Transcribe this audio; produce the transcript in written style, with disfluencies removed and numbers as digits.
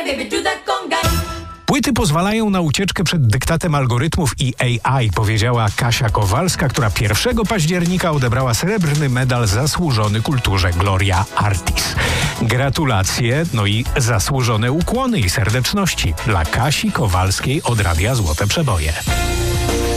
Płyty pozwalają na ucieczkę przed dyktatem algorytmów i AI, powiedziała Kasia Kowalska, która 1 października odebrała srebrny medal zasłużony kulturze Gloria Artis. Gratulacje, no i zasłużone ukłony i serdeczności dla Kasi Kowalskiej od Radia Złote Przeboje.